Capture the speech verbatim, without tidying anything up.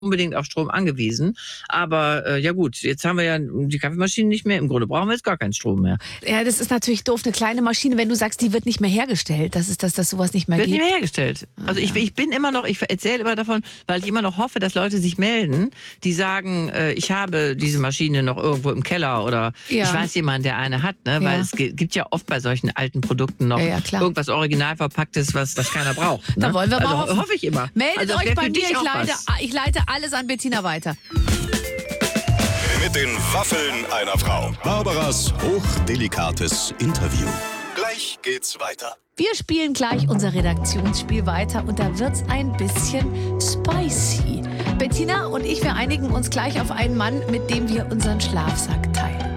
unbedingt auf Strom angewiesen. Aber äh, ja gut, jetzt haben wir ja die Kaffeemaschine nicht mehr. Im Grunde brauchen wir jetzt gar keinen Strom mehr. Ja, das ist natürlich doof. Eine kleine Maschine, wenn du sagst, die wird nicht mehr hergestellt, das ist, dass das sowas nicht mehr Wird gibt. nicht mehr hergestellt. Also Ah, ich, ja. ich bin immer noch, ich erzähle immer davon, weil ich immer noch hoffe, dass Leute sich melden, die sagen, äh, ich habe diese Maschine noch irgendwo im Keller oder Ja. ich weiß jemanden, der eine hat, ne? Weil Ja. es ge- gibt ja oft bei solchen alten Produkten noch Ja, ja, klar. irgendwas original verpacktes, was das keiner braucht. Ne? Da wollen wir mal also, hoffen. hoffe ich immer. Meldet also, das euch wär bei für mir, dich ich auch leite, was. ich leite alles an Bettina weiter. Mit den Waffeln einer Frau. Barbaras hochdelikates Interview. Gleich geht's weiter. Wir spielen gleich unser Redaktionsspiel weiter und da wird's ein bisschen spicy. Bettina und ich, wir einigen uns gleich auf einen Mann, mit dem wir unseren Schlafsack teilen.